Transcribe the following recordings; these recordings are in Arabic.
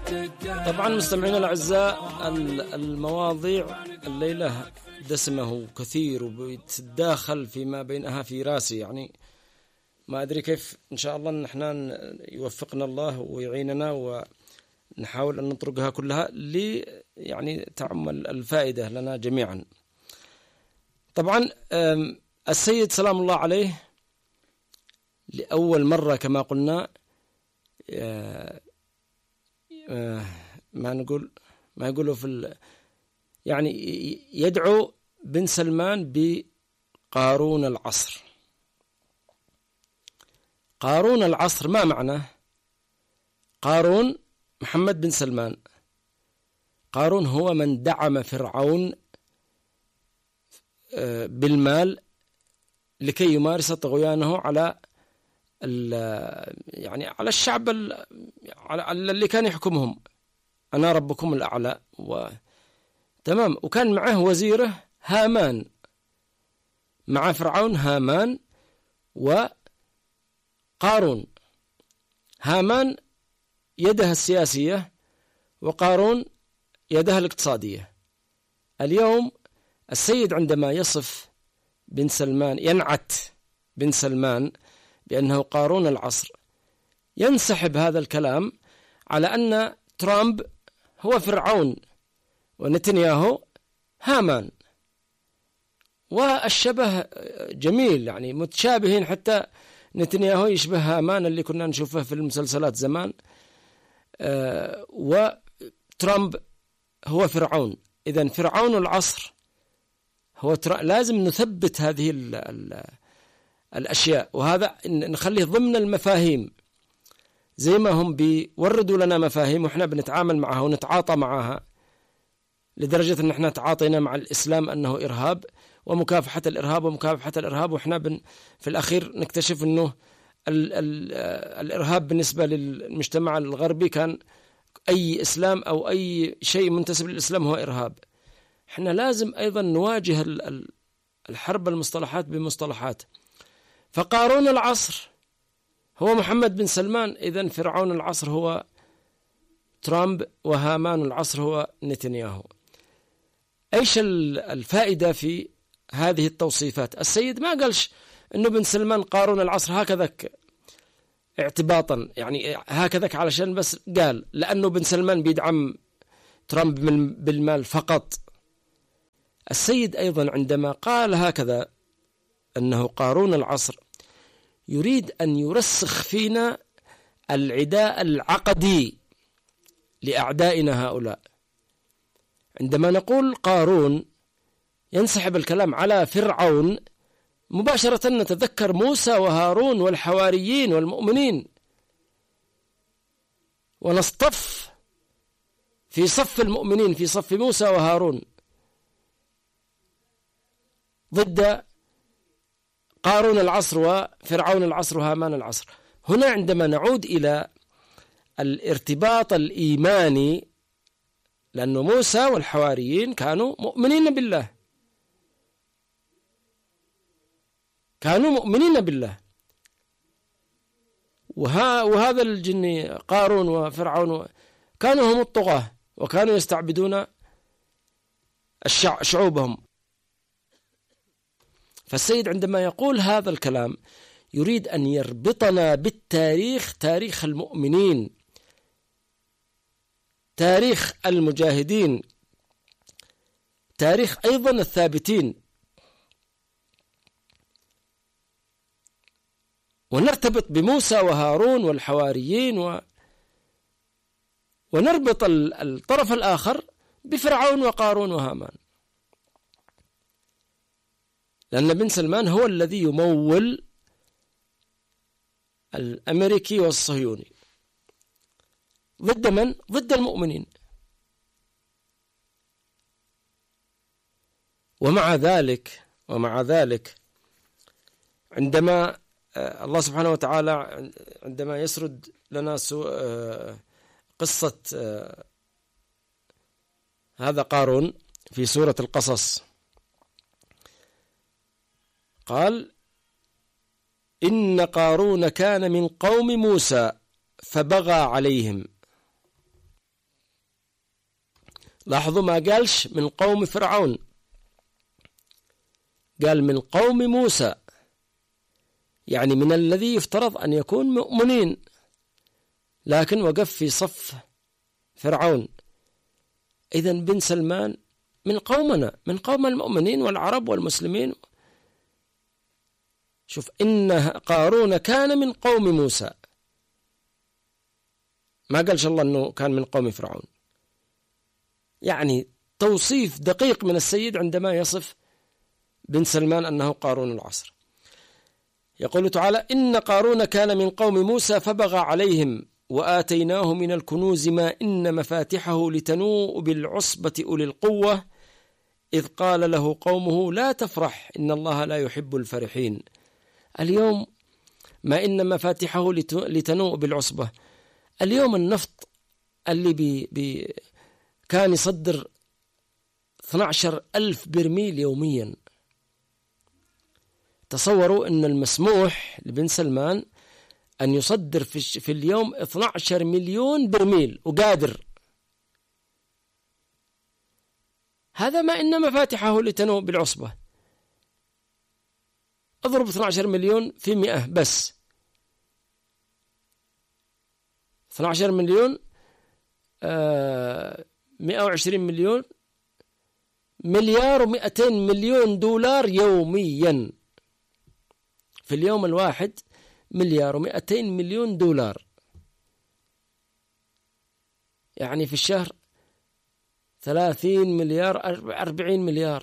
طبعا مستمعينا الأعزاء، المواضيع الليلة دسمة وكثير وبتتداخل فيما بينها في راسي، يعني ما أدري كيف. إن شاء الله نحن يوفقنا الله ويعيننا ونحاول أن نطرقها كلها يعني تعمل الفائدة لنا جميعا. طبعا السيد سلام الله عليه لأول مرة كما قلنا ما يقولوا يعني يدعو بن سلمان بقارون العصر. قارون العصر ما معناه؟ قارون محمد بن سلمان. قارون هو من دعم فرعون بالمال لكي يمارس طغيانه على يعني على الشعب اللي كان يحكمهم. أنا ربكم الأعلى تمام. وكان معه وزيره هامان، مع فرعون هامان وقارون. هامان يده السياسية وقارون يده الاقتصادية. اليوم السيد عندما يصف بن سلمان، ينعت بن سلمان بأنه قارون العصر، ينسحب هذا الكلام على أن ترامب هو فرعون ونتنياهو هامان، والشبه جميل، يعني متشابهين، حتى نتنياهو يشبه هامان اللي كنا نشوفه في المسلسلات زمان، وترامب هو فرعون. إذن فرعون العصر هو لازم نثبت هذه الأشياء، وهذا نخليه ضمن المفاهيم، زي ما هم بيوردوا لنا مفاهيم وإحنا بنتعامل معها ونتعاطى معها، لدرجة أن احنا تعاطينا مع الإسلام أنه إرهاب ومكافحة الإرهاب وإحنا في الأخير نكتشف أنه الإرهاب بالنسبة للمجتمع الغربي كان أي إسلام أو أي شيء منتسب للإسلام هو إرهاب. احنا لازم أيضا نواجه الحرب المصطلحات بمصطلحات. فقارون العصر هو محمد بن سلمان، إذن فرعون العصر هو ترامب، وهامان العصر هو نتنياهو. أيش الفائدة في هذه التوصيفات؟ السيد ما قالش أنه بن سلمان قارون العصر هكذا اعتباطا، يعني هكذا علشان بس قال لأنه بن سلمان بيدعم ترامب بالمال فقط. السيد أيضا عندما قال هكذا أنه قارون العصر يريد أن يرسخ فينا العداء العقدي لأعدائنا هؤلاء. عندما نقول قارون ينسحب الكلام على فرعون، مباشرة نتذكر موسى وهارون والحواريين والمؤمنين، ونصطف في صف المؤمنين، في صف موسى وهارون، ضد قارون العصر وفرعون العصر وهامان العصر. هنا عندما نعود إلى الارتباط الإيماني، لأن موسى والحواريين كانوا مؤمنين بالله، وهذا الجني قارون وفرعون كانوا هم الطغاة، وكانوا يستعبدون شعوبهم. فالسيد عندما يقول هذا الكلام يريد أن يربطنا بالتاريخ، تاريخ المؤمنين، تاريخ المجاهدين، تاريخ أيضا الثابتين، ونرتبط بموسى وهارون والحواريين ونربط الطرف الآخر بفرعون وقارون وهامان، لأن بن سلمان هو الذي يمول الأمريكي والصهيوني. ضد من؟ ضد المؤمنين. ومع ذلك عندما الله سبحانه وتعالى عندما يسرد لنا قصة هذا قارون في سورة القصص، قال: إن قارون كان من قوم موسى فبغى عليهم. لاحظوا ما قالش من قوم فرعون، قال من قوم موسى، يعني من الذي يفترض أن يكون مؤمنين، لكن وقف في صف فرعون. إذن بن سلمان من قومنا، من قوم المؤمنين والعرب والمسلمين. شوف، إن قارون كان من قوم موسى، ما قالش الله أنه كان من قوم فرعون. يعني توصيف دقيق من السيد عندما يصف بن سلمان أنه قارون العصر. يقول تعالى: إن قارون كان من قوم موسى فبغى عليهم وآتيناه من الكنوز ما إن مفاتحه لتنوء بالعصبة أولي القوة إذ قال له قومه لا تفرح إن الله لا يحب الفرحين. اليوم ما إن مفاتحه لتنوء بالعصبة. اليوم النفط اللي كان يصدر 12,000 برميل يوميا. تصوروا أن المسموح لبن سلمان أن يصدر في اليوم 12 مليون برميل وقادر. هذا ما إن مفاتحه لتنوء بالعصبة. اضرب 12 مليون في 100 بس. 12 مليون 120 مليون، مليار و200 مليون دولار يوميا. في اليوم الواحد مليار و200 مليون دولار، يعني في الشهر 30 مليار 40 مليار.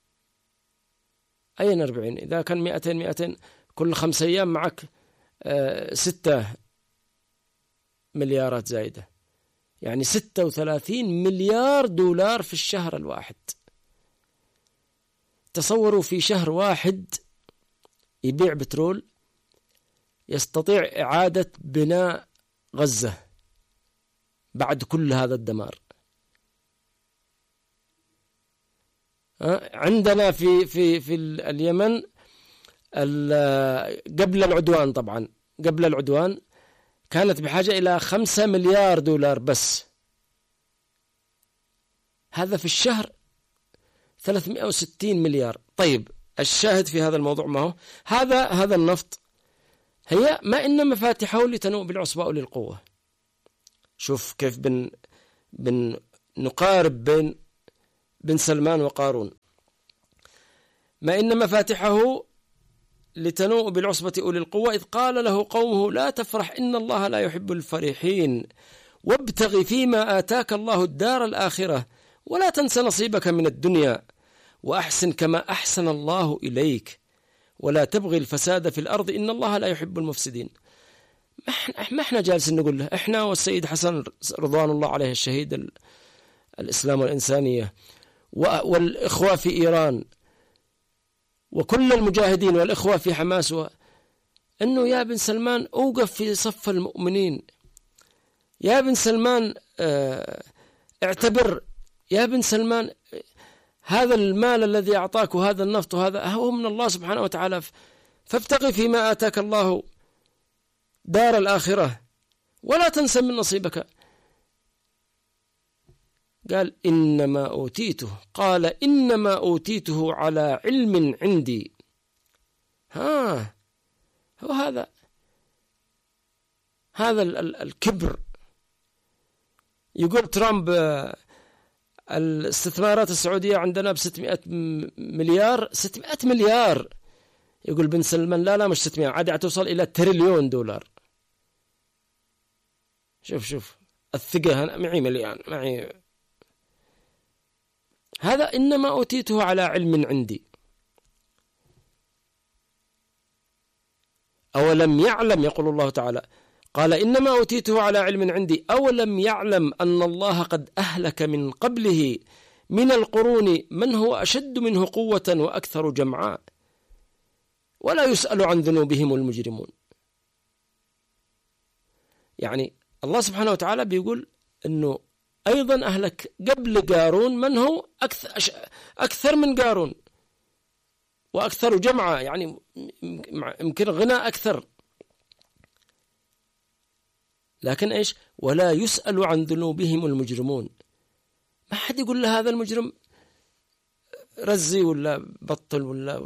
أين 40؟ إذا كان 200 كل 5 أيام معك 6 مليارات زائدة، يعني 36 مليار دولار في الشهر الواحد. تصوروا في شهر واحد يبيع بترول يستطيع إعادة بناء غزة بعد كل هذا الدمار. عندنا في اليمن قبل العدوان، طبعا قبل العدوان كانت بحاجة إلى 5 مليار دولار بس. هذا في الشهر 360 مليار. طيب الشاهد في هذا الموضوع ما هو؟ هذا النفط هي ما إن مفاتحه لتنوء بالعصبة أولي القوة. شوف كيف نقارب بين بن سلمان وقارون. ما إن مفاتحه لتنوء بالعصبة أولي القوة إذ قال له قومه لا تفرح إن الله لا يحب الفرحين وابتغ فيما آتاك الله الدار الآخرة ولا تنس نصيبك من الدنيا وأحسن كما أحسن الله إليك ولا تبغي الفساد في الأرض إن الله لا يحب المفسدين. ما احنا جالسين نقول له، احنا والسيد حسن رضوان الله عليه الشهيد الإسلام والإنسانية والإخوة في إيران وكل المجاهدين والإخوة في حماس، أنه يا بن سلمان أوقف في صف المؤمنين، يا بن سلمان اعتبر، يا بن سلمان هذا المال الذي أعطاك وهذا النفط وهذا هو من الله سبحانه وتعالى، فابتغي فيما آتاك الله دار الآخرة ولا تنس من نصيبك. قال إنما أوتيته، قال إنما أوتيته على علم عندي. هو هذا الكبر. يقول ترامب الاستثمارات السعودية عندنا ب600 مليار، 600 مليار. يقول بن سلمان لا مش 600، عاد توصل إلى تريليون دولار. شوف الثقة معي مليان معي. هذا إنما أوتيته على علم عندي. أولم يعلم، يقول الله تعالى قال إنما أوتيته على علم عندي أولم يعلم أن الله قد أهلك من قبله من القرون من هو أشد منه قوة وأكثر جمعا ولا يسأل عن ذنوبهم المجرمون. يعني الله سبحانه وتعالى بيقول أنه أيضا أهلك قبل قارون من هو أكثر من قارون وأكثر جمعا، يعني يمكن غنى أكثر، لكن إيش؟ ولا يسأل عن ذنوبهم المجرمون. ما حد يقول له هذا المجرم رزي ولا بطل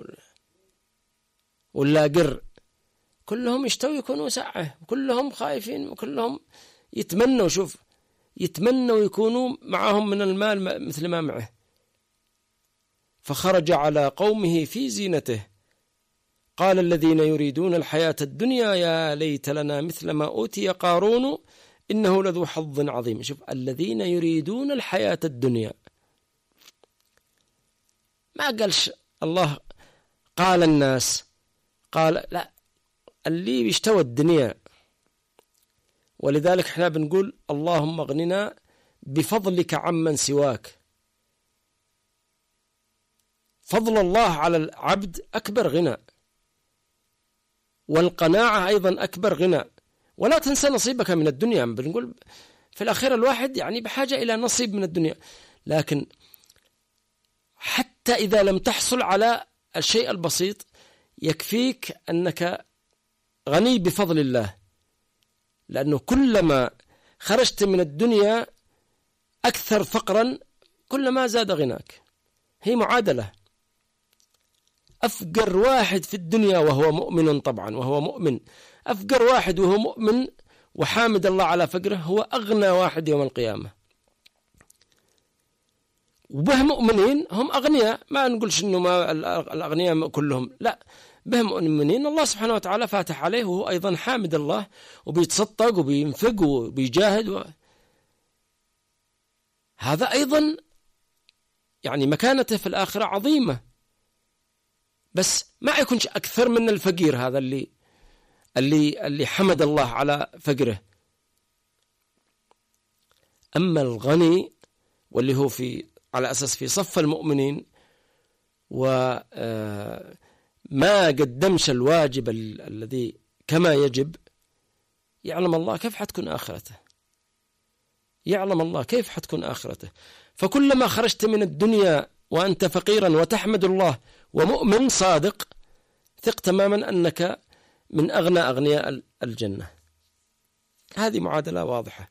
ولا قر، كلهم يشتوا يكونوا سعة، كلهم خايفين، وكلهم يتمنوا يكونوا معهم من المال مثل ما معه. فخرج على قومه في زينته قال الذين يريدون الحياة الدنيا يا ليت لنا مثل ما أوتي قارون إنه لذو حظ عظيم. شوف، الذين يريدون الحياة الدنيا، ما قالش الله قال الناس، قال لا، اللي بيشتوى الدنيا. ولذلك احنا بنقول اللهم اغننا بفضلك عمن سواك. فضل الله على العبد أكبر غنى، والقناعة أيضا أكبر غنى. ولا تنسى نصيبك من الدنيا. بنقول في الأخير الواحد يعني بحاجة إلى نصيب من الدنيا، لكن حتى إذا لم تحصل على الشيء البسيط يكفيك أنك غني بفضل الله، لأنه كلما خرجت من الدنيا أكثر فقرا كلما زاد غناك. هي معادلة. أفقر واحد في الدنيا وهو مؤمن، طبعا وهو مؤمن، أفقر واحد وهو مؤمن وحامد الله على فقره هو أغنى واحد يوم القيامة. وبه مؤمنين هم أغنياء، ما نقولش إنه ما الأغنياء كلهم، لا، به مؤمنين الله سبحانه وتعالى فاتح عليه وهو أيضا حامد الله وبيتصدق وبينفق وبيجاهد هذا أيضا يعني مكانته في الآخرة عظيمة، بس ما يكونش أكثر من الفقير هذا اللي حمد الله على فقره. أما الغني واللي هو على أساس في صف المؤمنين وما قدمش الواجب الذي كما يجب، يعلم الله كيف حتكون آخرته، يعلم الله كيف حتكون آخرته. فكلما خرجت من الدنيا وأنت فقيرا وتحمد الله ومؤمن صادق، ثق تماما أنك من أغنى أغنياء الجنة. هذه معادلة واضحة.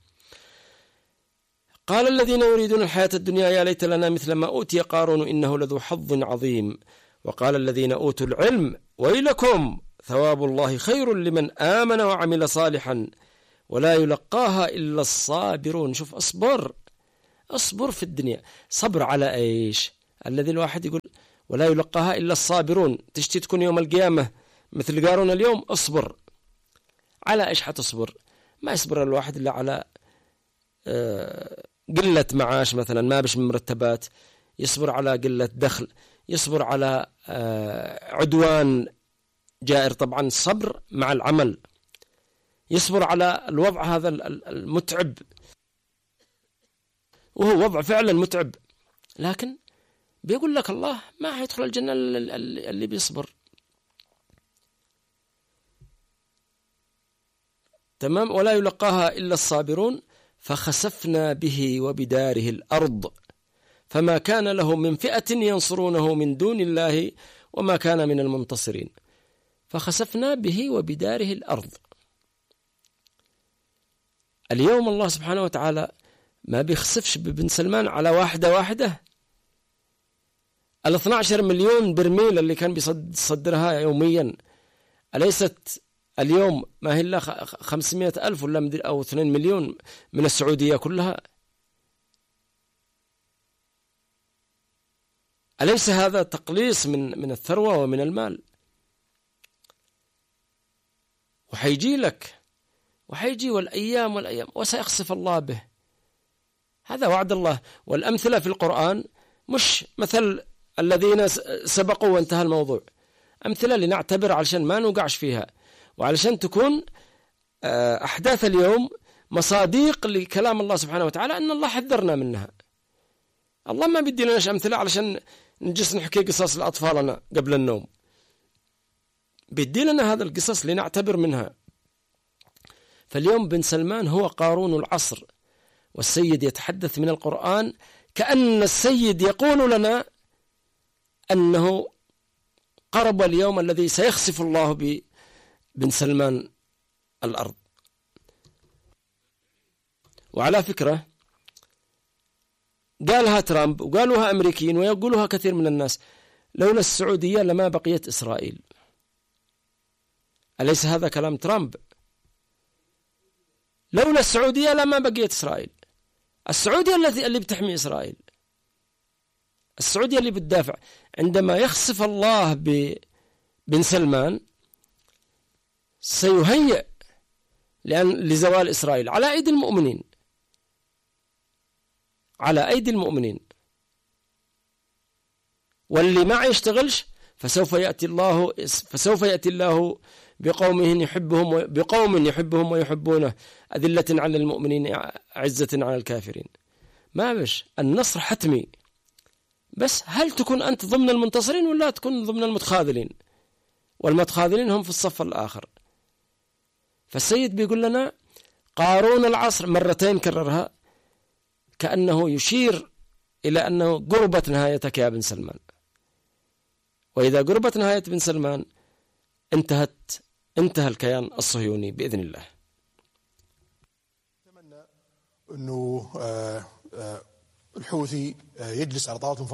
قال الذين يريدون الحياة الدنيا يا ليت لنا مثل ما أوتي قارون إنه لذو حظ عظيم. وقال الذين أوتوا العلم ويلكم ثواب الله خير لمن آمن وعمل صالحا ولا يلقاها إلا الصابرون. شوف، أصبر في الدنيا. صبر على إيش؟ الذي الواحد يقول ولا يلقاها إلا الصابرون، تشتي تكون يوم القيامة مثل قارون اليوم. أصبر على إيش حتصبر؟ ما يصبر الواحد إلا على قلة معاش مثلا، ما بش من مرتبات، يصبر على قلة دخل، يصبر على عدوان جائر، طبعا الصبر مع العمل، يصبر على الوضع هذا المتعب، وهو وضع فعلا متعب، لكن بيقول لك الله ما حيدخل الجنة اللي بيصبر. تمام. ولا يلقاها إلا الصابرون فخسفنا به وبداره الأرض فما كان له من فئة ينصرونه من دون الله وما كان من المنتصرين. فخسفنا به وبداره الأرض. اليوم الله سبحانه وتعالى ما بيخسفش ببن سلمان على واحدة. 12 مليون برميل اللي كان بيصدرها يوميا، أليست اليوم ما هي إلا 500,000 ولا أو 2 مليون من السعودية كلها؟ أليس هذا تقليص من الثروة ومن المال؟ وحيجي والأيام وسيخسف الله به. هذا وعد الله. والأمثلة في القرآن مش مثل الذين سبقوا وانتهى الموضوع، أمثلة لنعتبر علشان ما نوقعش فيها، وعلشان تكون أحداث اليوم مصاديق لكلام الله سبحانه وتعالى أن الله حذرنا منها. الله ما بدي لناش أمثلة علشان نجلس نحكي قصص لأطفالنا قبل النوم، بدي لنا هذا القصص لنعتبر منها. فاليوم بن سلمان هو قارون العصر، والسيد يتحدث من القرآن كأن السيد يقول لنا أنه قرب اليوم الذي سيخسف الله بن سلمان الأرض. وعلى فكرة قالها ترامب وقالوها أمريكيين ويقولوها كثير من الناس: لولا السعودية لما بقيت إسرائيل. أليس هذا كلام ترامب؟ لولا السعودية لما بقيت إسرائيل. السعودية اللي بتحمي إسرائيل، السعودية اللي بتدافع. عندما يخسف الله بن سلمان سيهيئ لزوال إسرائيل على أيدي المؤمنين، على أيدي المؤمنين. واللي ما يشتغلش فسوف يأتي الله بقوم يحبهم ويحبونه، أذلة على المؤمنين عزة على الكافرين. ما بش النصر حتمي، بس هل تكون أنت ضمن المنتصرين ولا تكون ضمن المتخاذلين؟ والمتخاذلين هم في الصف الآخر. فالسيد بيقول لنا قارون العصر مرتين كررها، كأنه يشير إلى أنه قربت نهايتك يا بن سلمان. وإذا قربت نهاية بن سلمان انتهى الكيان الصهيوني بإذن الله. أتمنى أنه الحوثي يجلس على طاولة